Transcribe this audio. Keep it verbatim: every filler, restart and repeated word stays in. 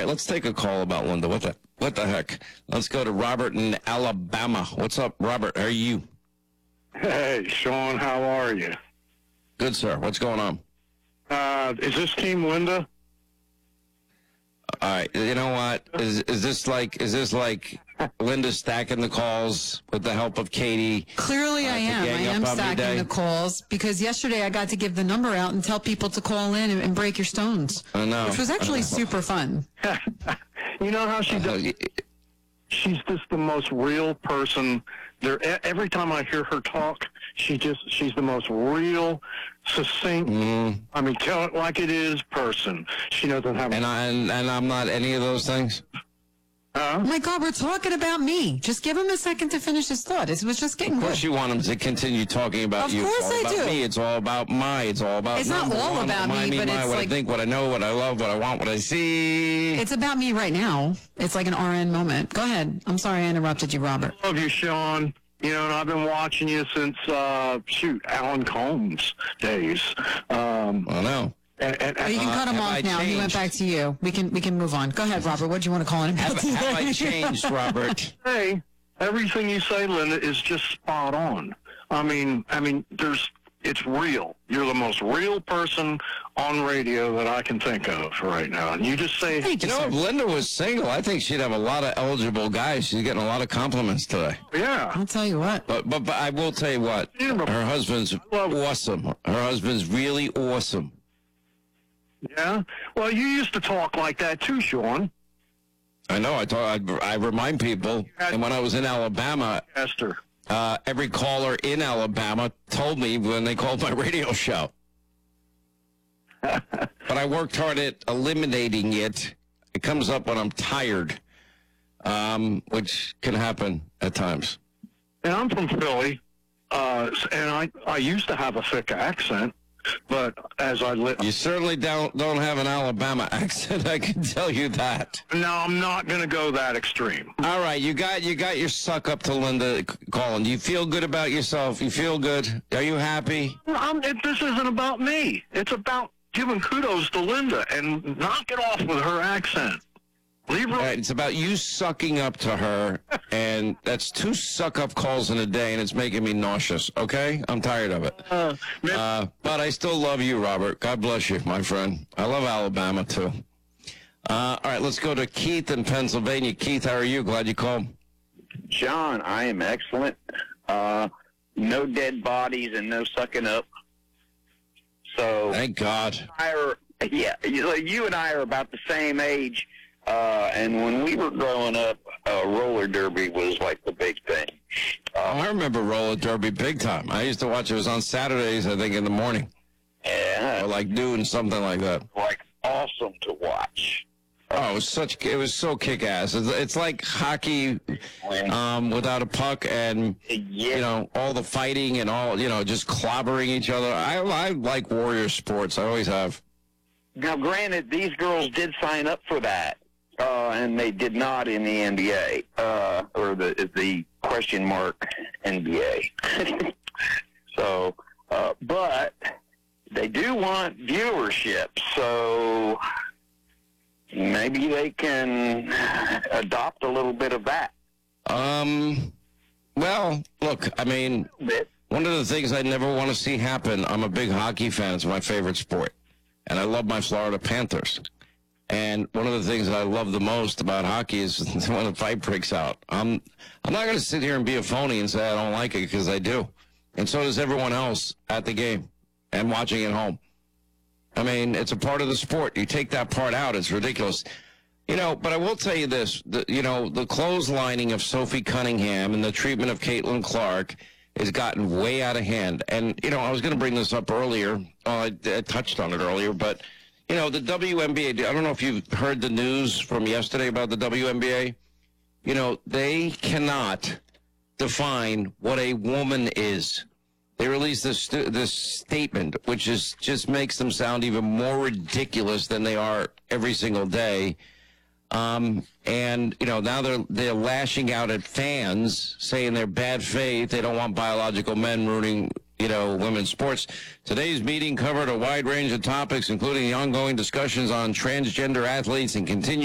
right, let's take a call about Linda. What the what the heck? Let's go to Robert in Alabama. What's up, Robert? How are you? Hey, Sean, how are you? Good, sir. What's going on? Uh, is this Team Linda? All right. You know what? Is is this like is this like Linda stacking the calls with the help of Katie? Clearly, uh, I to am. I gang am up on me stacking day? the calls because yesterday I got to give the number out and tell people to call in and, and break your stones, I know. which was actually super fun. You know how she does? She's just the most real person. There, e- every time I hear her talk, she just she's the most real, succinct. Mm, I mean, tell it like it is person. She doesn't have. and I and, and I'm not any of those things. Huh? Oh my God, we're talking about me. Just give him a second to finish his thought. It was just getting Of good. course, you want him to continue talking about Of you. course it's all I about do. me. It's all about my. It's all about. It's not number all one, about my, me, but my, it's what like- I think, what I know, what I love, what I want, what I see. It's about me right now. It's like an R N moment. Go ahead. I'm sorry I interrupted you, Robert. Love you, Sean. You know, and I've been watching you since uh, shoot Alan Combs days. Um, I know. and, and, Oh, you can Uh, cut him have off I now. He went changed? back to you. We can we can move on. Go ahead, Robert. What do you want to call in about Have, today? have I changed, Robert? Hey, everything you say, Linda, is just spot on. I mean, I mean, there's, it's real. You're the most real person on radio that I can think of right now. And you just say, Thank You you, know, sir. if Linda was single, I think she'd have a lot of eligible guys. She's getting a lot of compliments today. yeah, I'll tell you what. But but, but I will tell you what, her husband's awesome. Her husband's really awesome. yeah. Well, you used to talk like that too, Sean. I know. I talk, I, I remind people, and when I was in Alabama, Esther. uh, every caller in Alabama told me when they called my radio show. But I worked hard at eliminating it. It comes up when I'm tired, um, which can happen at times. And I'm from Philly, uh, and I, I used to have a thick accent, but as I li- You certainly don't don't have an Alabama accent. I can tell you that. no, I'm not going to go that extreme. All right, you got you got your suck up to Linda calling. Do you feel good about yourself? You feel good? Are you happy? I'm, it, this isn't about me. It's about giving kudos to Linda and knock it off with her accent. Leave her. All right, it's about you sucking up to her, and that's two suck up calls in a day, and it's making me nauseous. Okay, I'm tired of it. Uh, Uh, but I still love you, Robert. God bless you, my friend. I love Alabama too. Uh, all right, let's go to Keith in Pennsylvania. Keith, how are you? Glad you called. John, I am excellent. Uh, no dead bodies and no sucking up. So, Thank God. I are, yeah, you, you and I are about the same age. Uh, and when we were growing up, uh, roller derby was like the big thing. Oh, Uh, I remember roller derby big time. I used to watch it. It was on Saturdays, I think, in the morning, yeah, or like noon, something like that. like awesome to watch. Oh, it was such. It was so kick-ass. It's, it's like hockey um, without a puck, and Yeah, you know all the fighting and all. You know, just clobbering each other. I I like warrior sports. I always have. Now, granted, these girls did sign up for that, uh, and they did not in the N B A, uh, or the the question mark N B A. So, uh, but they do want viewership, so maybe they can adopt a little bit of that. Um. Well, look. I mean, Bit. one of the things I never want to see happen. I'm a big hockey fan. It's my favorite sport, and I love my Florida Panthers. And one of the things that I love the most about hockey is when a fight breaks out. I'm I'm not going to sit here and be a phony and say I don't like it, because I do. And so does everyone else at the game and watching at home. I mean, it's a part of the sport. You take that part out, it's ridiculous. You know, but I will tell you this, the, you know, the clotheslining of Sophie Cunningham and the treatment of Caitlin Clark has gotten way out of hand. And, you know, I was going to bring this up earlier. Uh, I, I touched on it earlier, but, you know, the W N B A, I don't know if you've heard the news from yesterday about the W N B A. You know, they cannot define what a woman is. They released this this statement, which is just makes them sound even more ridiculous than they are every single day. Um, and you know, now they're they're lashing out at fans, saying they're bad faith. They don't want biological men ruining, you know, women's sports. Today's meeting covered a wide range of topics, including the ongoing discussions on transgender athletes and continued